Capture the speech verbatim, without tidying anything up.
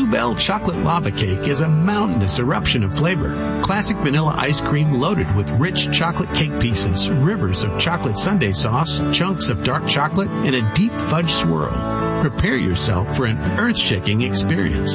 Bluebell Chocolate Lava Cake is a mountainous eruption of flavor. Classic vanilla ice cream loaded with rich chocolate cake pieces, rivers of chocolate sundae sauce, chunks of dark chocolate, and a deep fudge swirl. Prepare yourself for an earth-shaking experience.